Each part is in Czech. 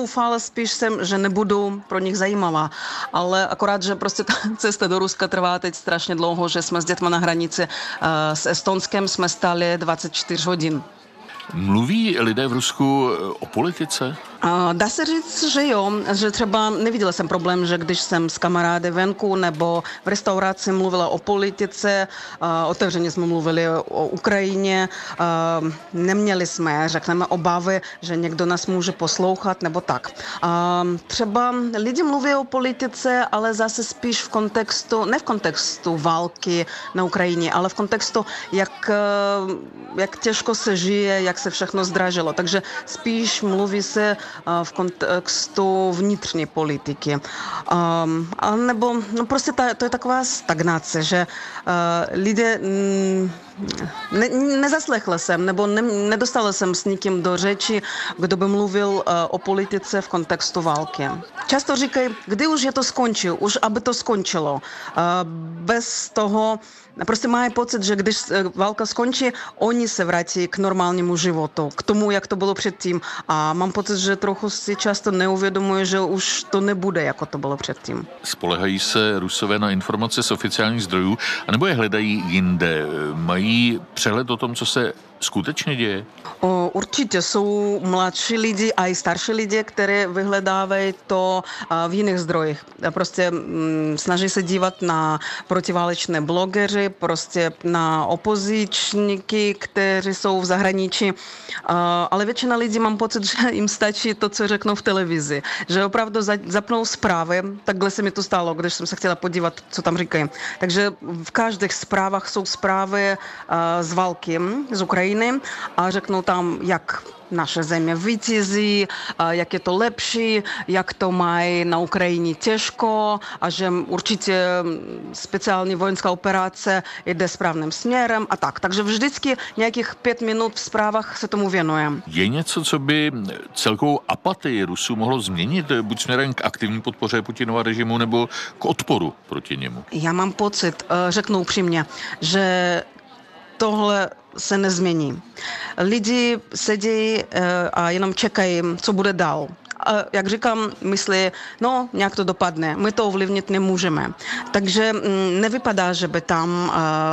doufala spíš jsem, že nebudu pro nich zajímavá, ale akorát, že prostě ta cesta do Ruska trvá teď strašně dlouho, že jsme s dětma na hranici s Estonskem, jsme stáli 24 hodin. Mluví lidé v Rusku o politice? Dá se říct, že jo, že třeba neviděla jsem problém, že když jsem s kamarády venku nebo v restauraci mluvila o politice, otevřeně jsme mluvili o Ukrajině, neměli jsme, řekneme, obavy, že někdo nás může poslouchat nebo tak. Třeba lidi mluví o politice, ale zase spíš v kontextu, ne v kontextu války na Ukrajině, ale v kontextu, jak těžko se žije, jak se všechno zdražilo. Takže spíš mluví se v kontextu vnitřní politiky. Nebo no prostě to je taková stagnace, že lidé nezaslechla jsem, nebo nedostala jsem s nikým do řeči, kdo by mluvil o politice v kontextu války. Často říkají, kdy už je to skončí, už aby to skončilo. Bez toho prostě mají pocit, že když válka skončí, oni se vrátí k normálnímu životu, k tomu, jak to bylo předtím. A mám pocit, že trochu si často neuvědomují, že už to nebude, jako to bylo předtím. Spolehají se Rusové na informace z oficiálních zdrojů, anebo je hledají jinde? Mají přehled o tom, co se skutečně děje? Určitě jsou mladší lidi a i starší lidi, kteří vyhledávají to v jiných zdrojích. Prostě snaží se dívat na protiválečné blogery, prostě na opozičníky, kteří jsou v zahraničí. Ale většina lidí mám pocit, že jim stačí to, co řeknou v televizi. Že opravdu zapnou zprávy. Takhle se mi to stalo, když jsem se chtěla podívat, co tam říkají. Takže v každých zprávách jsou zprávy z války, z Ukrajiny a řeknou tam, jak naše země vítězí, jak je to lepší, jak to mají na Ukrajině těžko a že určitě speciální vojenská operace jde správným směrem a tak. Takže vždycky nějakých 5 minut v zprávách se tomu věnujeme. Je něco, co by celkovou apatii Rusů mohlo změnit, buď směrem k aktivní podpoře Putinova režimu nebo k odporu proti němu? Já mám pocit, řeknu upřímně, že tohle se nezmění. Lidi sedí a jenom čekají, co bude dál. A jak říkám, myslí, no, nějak to dopadne, my to ovlivnit nemůžeme. Takže nevypadá, že by tam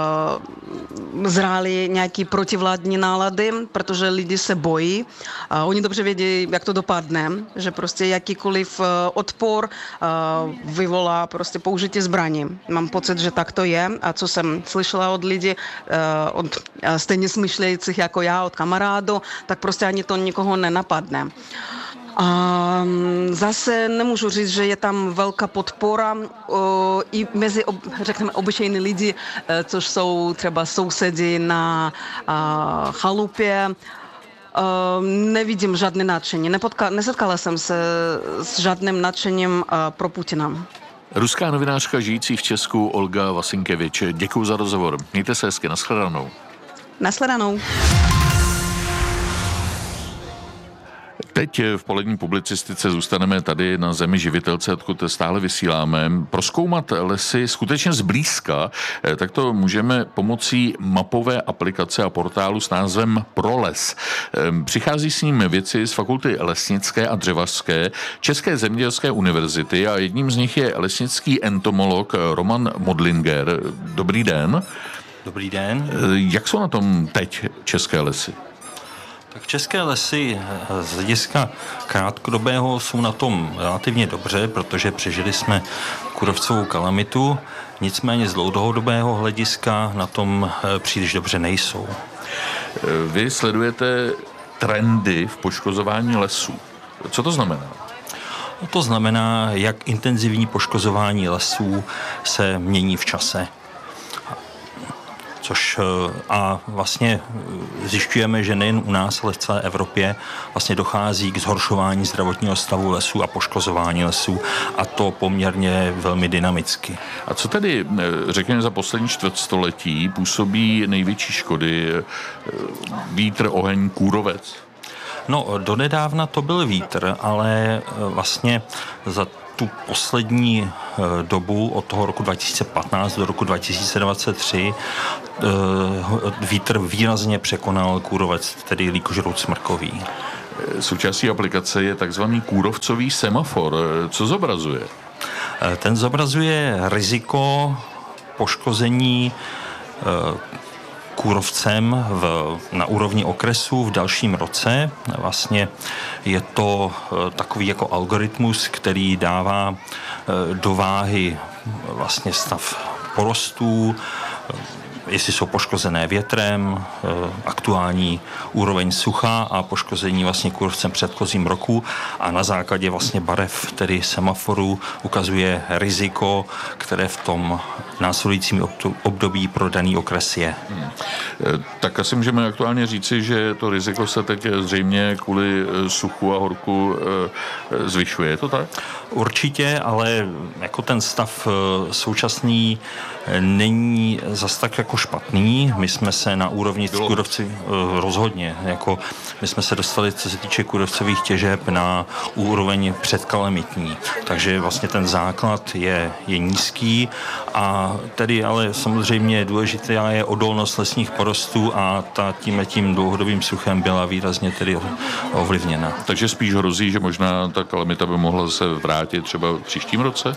zrály nějaké protivládní nálady, protože lidi se bojí. Oni dobře vědí, jak to dopadne, že prostě jakýkoliv odpor vyvolá prostě použití zbraní. Mám pocit, že tak to je. A co jsem slyšela od lidí, od stejně smýšlejících jako já, od kamarádů, tak prostě ani to nikoho nenapadne. A zase nemůžu říct, že je tam velká podpora i mezi, řekněme, obyčejní lidi, což jsou třeba sousedi na chalupě. Nevidím žádné nadšení. Nesetkala jsem se s žádným nadšením pro Putina. Ruská novinářka žijící v Česku Olga Vasinkevič. Děkuji za rozhovor. Mějte se hezky. Nashledanou. Nashledanou. Teď v polední publicistice zůstaneme tady na Zemi živitelce, odkud stále vysíláme. Prozkoumat lesy skutečně zblízka, tak to můžeme pomocí mapové aplikace a portálu s názvem ProLes. Přichází s ním vědci z Fakulty lesnické a dřevařské České zemědělské univerzity a jedním z nich je lesnický entomolog Roman Modlinger. Dobrý den. Dobrý den. Jak jsou na tom teď české lesy? Tak české lesy z hlediska krátkodobého jsou na tom relativně dobře, protože přežili jsme kůrovcovou kalamitu, nicméně z dlouhodobého hlediska na tom příliš dobře nejsou. Vy sledujete trendy v poškozování lesů. Co to znamená? To znamená, jak intenzivní poškozování lesů se mění v čase. A vlastně zjišťujeme, že nejen u nás, ale v celé Evropě vlastně dochází k zhoršování zdravotního stavu lesů a poškozování lesů a to poměrně velmi dynamicky. A co tedy, řekněme, za poslední čtvrtstoletí působí největší škody? Vítr, oheň, kůrovec? No, donedávna to byl vítr, ale vlastně za tu poslední dobu od toho roku 2015 do roku 2023 vítr výrazně překonal kůrovec, tedy líkožrout smrkový. Součástí aplikace je takzvaný kůrovcový semafor. Co zobrazuje? Ten zobrazuje riziko poškození kůrovcem na úrovni okresu v dalším roce. Vlastně je to takový jako algoritmus, který dává do váhy vlastně stav porostů, jestli jsou poškozené větrem, aktuální úroveň sucha a poškození vlastně kůrovcem předchozím roku a na základě vlastně barev, tedy semaforu, ukazuje riziko, které v tom následujícím období pro daný okres je. Tak asi můžeme aktuálně říci, že to riziko se teď zřejmě kvůli suchu a horku zvyšuje, je to tak? Určitě, ale jako ten stav současný není zas tak jako špatný. My jsme se na úrovni kůrovci rozhodně, jako my jsme se dostali, co se týče kůrovcových těžeb, na úroveň předkalamitní. Takže vlastně ten základ je nízký a tedy ale samozřejmě důležitá je odolnost lesních porostů a tím dlouhodobým suchem byla výrazně tedy ovlivněna. Takže spíš hrozí, že možná ta kalamita by mohla se vrátit třeba v příštím roce?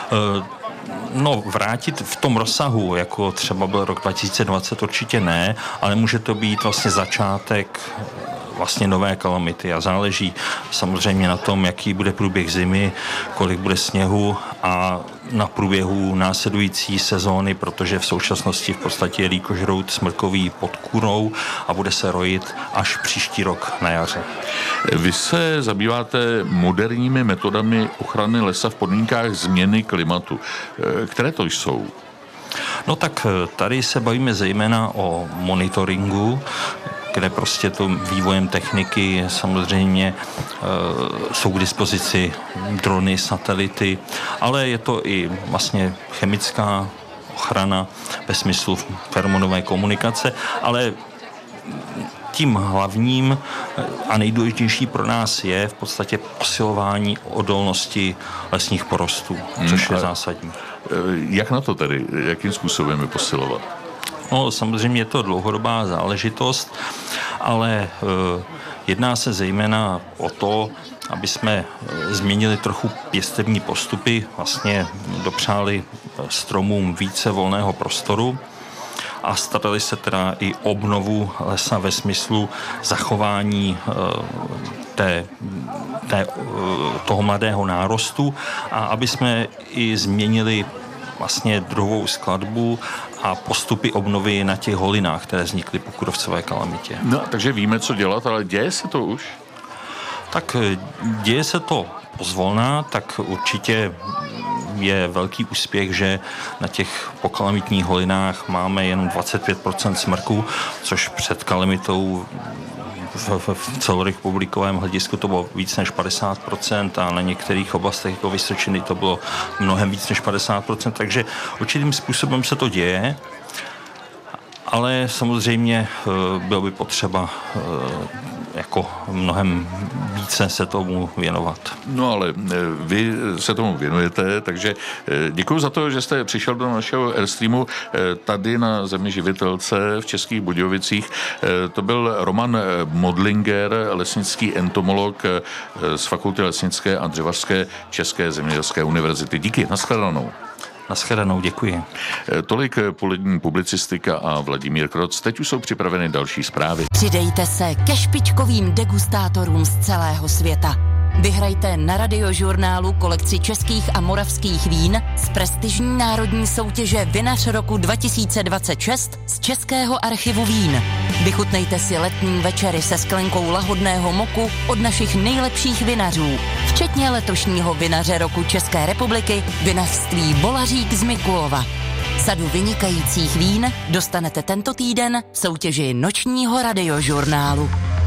No, vrátit v tom rozsahu, jako třeba byl rok 2020, určitě ne, ale může to být vlastně začátek vlastně nové kalamity a záleží samozřejmě na tom, jaký bude průběh zimy, kolik bude sněhu a na průběhu následující sezóny, protože v současnosti v podstatě je líkožrout smrkový pod kůrou a bude se rojit až příští rok na jaře. Vy se zabýváte moderními metodami ochrany lesa v podmínkách změny klimatu. Které to jsou? No tak tady se bavíme zejména o monitoringu, kde prostě to vývojem techniky samozřejmě jsou k dispozici drony, satelity, ale je to i vlastně chemická ochrana ve smyslu feromonové komunikace, ale tím hlavním a nejdůležitější pro nás je v podstatě posilování odolnosti lesních porostů, což je zásadní. Jak na to tedy? Jakým způsobem je posilovat? No, samozřejmě je to dlouhodobá záležitost, ale jedná se zejména o to, aby jsme změnili trochu pěstební postupy, vlastně dopřáli stromům více volného prostoru a starali se teda i obnovu lesa ve smyslu zachování toho mladého nárostu a aby jsme i změnili vlastně druhovou skladbu a postupy obnovy na těch holinách, které vznikly po kůrovcové kalamitě. No, takže víme, co dělat, ale děje se to už? Tak děje se to pozvolna, tak určitě je velký úspěch, že na těch pokalamitních holinách máme jenom 25% smrku, což před kalamitou v celorepublikovém hledisku to bylo víc než 50% a na některých oblastech jako Vysočiny to bylo mnohem víc než 50%, takže určitým způsobem se to děje, ale samozřejmě bylo by potřeba jako mnohem více se tomu věnovat. No ale vy se tomu věnujete, takže děkuji za to, že jste přišel do našeho Airstreamu tady na Zemi živitelce v Českých Budějovicích. To byl Roman Modlinger, lesnický entomolog z Fakulty lesnické a dřevařské České zemědělské univerzity. Díky, nashledanou. Nashledanou, děkuji. Tolik polední publicistika a Vladimír Kroc. Teď už jsou připraveny další zprávy. Přidejte se ke špičkovým degustátorům z celého světa. Vyhrajte na Radiožurnálu kolekci českých a moravských vín z prestižní národní soutěže Vinař roku 2026 z Českého archivu vín. Vychutnejte si letní večery se sklenkou lahodného moku od našich nejlepších vinařů, včetně letošního vinaře roku České republiky, vinařství Bolařík z Mikulova. Sadu vynikajících vín dostanete tento týden v soutěži Nočního Radiožurnálu.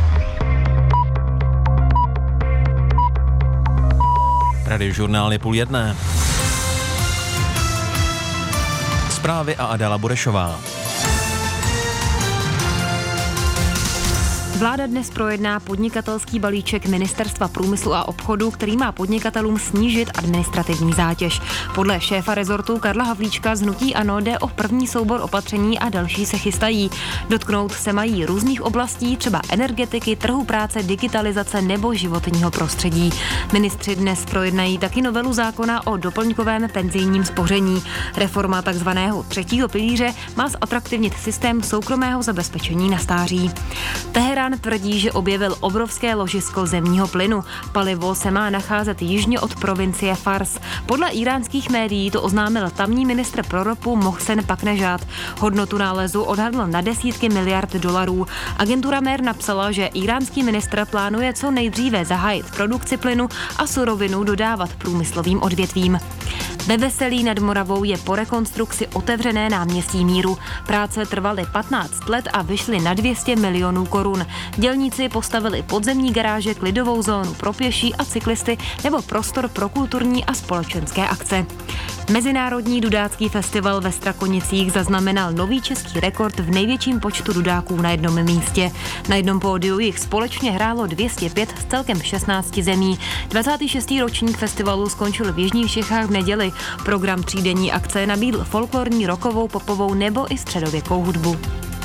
Radiožurnál je 12:30. Zprávy a Adela Burešová. Vláda dnes projedná podnikatelský balíček Ministerstva průmyslu a obchodu, který má podnikatelům snížit administrativní zátěž. Podle šéfa rezortu Karla Havlíčka z hnutí ANO jde o první soubor opatření a další se chystají. Dotknout se mají různých oblastí, třeba energetiky, trhu práce, digitalizace nebo životního prostředí. Ministři dnes projednají taky novelu zákona o doplňkovém penzijním spoření. Reforma takzvaného třetího pilíře má zatraktivnit systém soukromého zabezpečení na stáří. Teherán tvrdí, že objevil obrovské ložisko zemního plynu. Palivo se má nacházet jižně od provincie Fars. Podle íránských médií to oznámil tamní ministr pro ropu Mohsen Paknežád. Hodnotu nálezu odhadl na desítky miliard dolarů. Agentura MER napsala, že íránský ministr plánuje co nejdříve zahájit produkci plynu a surovinu dodávat průmyslovým odvětvím. Ve Veselí nad Moravou je po rekonstrukci otevřené náměstí Míru. Práce trvaly 15 let a vyšly na 200 milionů korun. Dělníci postavili podzemní garáže, klidovou zónu pro pěší a cyklisty nebo prostor pro kulturní a společenské akce. Mezinárodní dudácký festival ve Strakonicích zaznamenal nový český rekord v největším počtu dudáků na jednom místě. Na jednom pódiu jich společně hrálo 205 z celkem 16 zemí. 26. ročník festivalu skončil v jižních Čechách v neděli. Program třídenní akce nabídl folklorní, rockovou, popovou nebo i středověkou hudbu.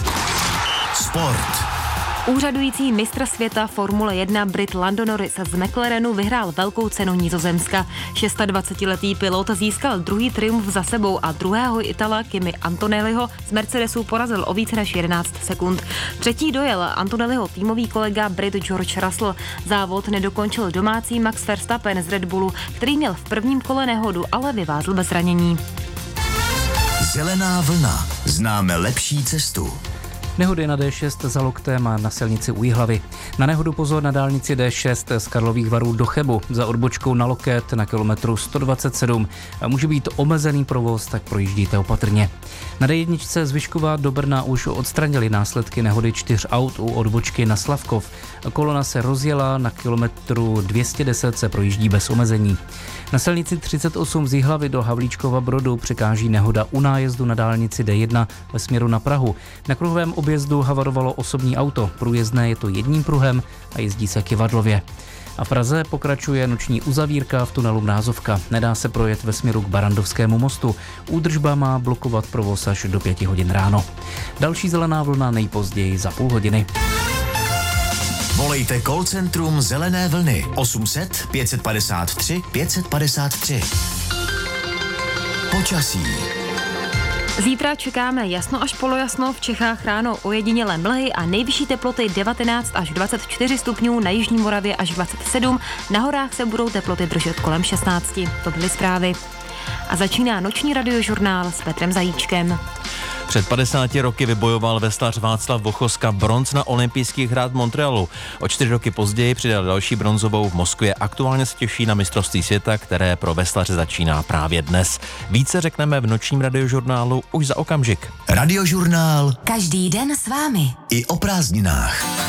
Sport. Úřadující mistr světa Formule 1 Brit Lando Norris z McLarenu vyhrál velkou cenu Nizozemska. 26letý pilot získal druhý triumf za sebou a druhého Itala Kimi Antonelliho z Mercedesu porazil o více než 11 sekund. Třetí dojel Antonelliho týmový kolega Brit George Russell. Závod nedokončil domácí Max Verstappen z Red Bullu, který měl v prvním kole nehodu, ale vyvázl bez zranění. Zelená vlna. Známe lepší cestu. Nehody na D6 za Loktem a na silnici u Jihlavy. Na nehodu pozor na dálnici D6 z Karlových Varů do Chebu za odbočkou na Loket na kilometru 127. Může být omezený provoz, tak projíždíte opatrně. Na D1 z Vyškova do Brna už odstranili následky nehody 4 aut u odbočky na Slavkov. Kolona se rozjela, na kilometru 210 se projíždí bez omezení. Na silnici 38 z Jihlavy do Havlíčkova Brodu překáží nehoda u nájezdu na dálnici D1 ve směru na Prahu. Na kruhovém objezdu havarovalo osobní auto. Průjezdné je to jedním pruhem a jezdí se kyvadlově. A v Praze pokračuje noční uzavírka v tunelu Mrázovka. Nedá se projet ve směru k Barandovskému mostu. Údržba má blokovat provoz až do 5 hodin ráno. Další zelená vlna nejpozději za půl hodiny. Volejte call centrum Zelené vlny 800 553 553. Počasí. Zítra čekáme jasno až polojasno, v Čechách ráno ojedinělé mlhy a nejvyšší teploty 19 až 24 stupňů, na jižní Moravě až 27, na horách se budou teploty držet kolem 16. To byly zprávy. A začíná noční radiožurnál s Petrem Zajíčkem. Před 50 roky vybojoval veslař Václav Vochoska bronz na olympijských hrách v Montrealu. O 4 roky později přidal další bronzovou v Moskvě. Aktuálně se těší na mistrovství světa, které pro veslaře začíná právě dnes. Více řekneme v nočním radiožurnálu už za okamžik. Radiožurnál. Každý den s vámi. I o prázdninách.